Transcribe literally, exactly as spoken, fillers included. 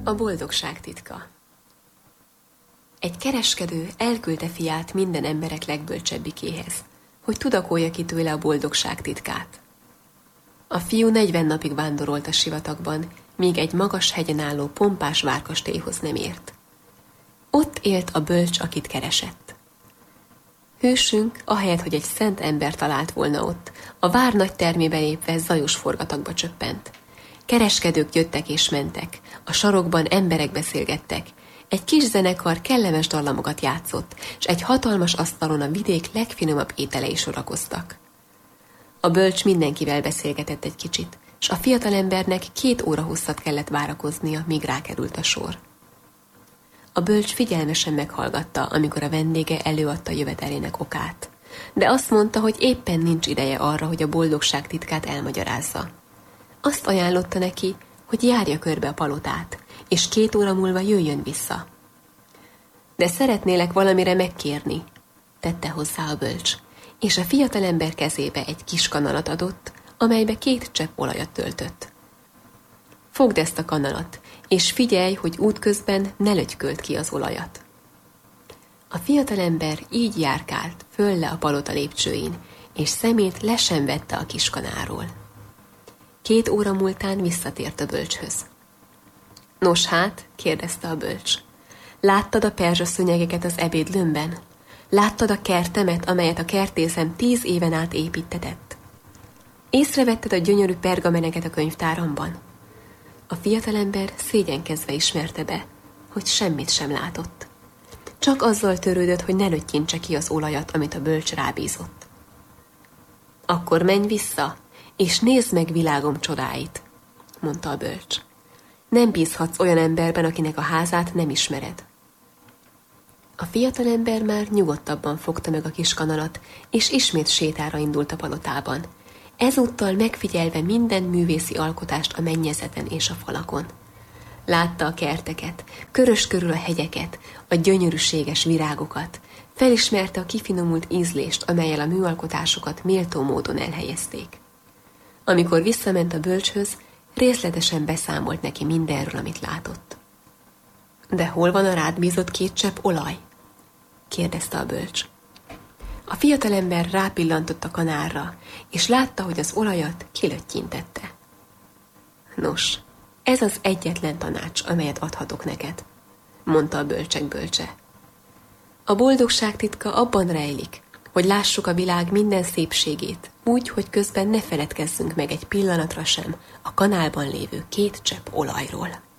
A boldogság titka. Egy kereskedő elküldte fiát minden emberek legbölcsebbikéhez, hogy tudakolja ki tőle a boldogság titkát. A fiú negyven napig vándorolt a sivatagban, míg egy magas hegyen álló pompás várkastélyhoz nem ért. Ott élt a bölcs, akit keresett. Hősünk, ahelyett, hogy egy szent ember talált volna ott, a vár nagy termébe lépve zajos forgatagba csöppent. Kereskedők jöttek és mentek, a sarokban emberek beszélgettek, egy kis zenekar kellemes dallamokat játszott, és egy hatalmas asztalon a vidék legfinomabb ételei sorakoztak. A bölcs mindenkivel beszélgetett egy kicsit, és a fiatalembernek két óra hosszat kellett várakoznia, míg rákerült a sor. A bölcs figyelmesen meghallgatta, amikor a vendége előadta jövetelének okát, de azt mondta, hogy éppen nincs ideje arra, hogy a boldogság titkát elmagyarázza. Azt ajánlotta neki, hogy járja körbe a palotát, és két óra múlva jöjjön vissza. De szeretnélek valamire megkérni, tette hozzá a bölcs, és a fiatalember kezébe egy kis kanalat adott, amelybe két csepp olajat töltött. Fogd ezt a kanalat, és figyelj, hogy útközben ne lötyköld ki az olajat. A fiatalember így járkált föl le a palota lépcsőin, és szemét le sem vette a kis kanáról. Két óra múltán visszatért a bölcshöz. Nos hát, kérdezte a bölcs, láttad a perzsaszőnyegeket az ebédlőmben? Láttad a kertemet, amelyet a kertészem tíz éven át építtetett? Észrevetted a gyönyörű pergameneket a könyvtáramban? A fiatalember szégyenkezve ismerte be, hogy semmit sem látott. Csak azzal törődött, hogy ne löttyintse ki az olajat, amit a bölcs rábízott. Akkor menj vissza, és nézd meg világom csodáit, mondta a bölcs. Nem bízhatsz olyan emberben, akinek a házát nem ismered. A fiatalember már nyugodtabban fogta meg a kis kanalat, és ismét sétára indult a palotában, ezúttal megfigyelve minden művészi alkotást a mennyezeten és a falakon. Látta a kerteket, körös körül a hegyeket, a gyönyörűséges virágokat, felismerte a kifinomult ízlést, amellyel a műalkotásokat méltó módon elhelyezték. Amikor visszament a bölcshöz, részletesen beszámolt neki mindenről, amit látott. De hol van a rád bízott két csepp olaj? kérdezte a bölcs. A fiatalember rápillantott a kanárra, és látta, hogy az olajat kilöttyintette. Nos, ez az egyetlen tanács, amelyet adhatok neked, mondta a bölcsek bölcse. A boldogság titka abban rejlik, hogy lássuk a világ minden szépségét, úgy, hogy közben ne feledkezzünk meg egy pillanatra sem a kanálban lévő két csepp olajról.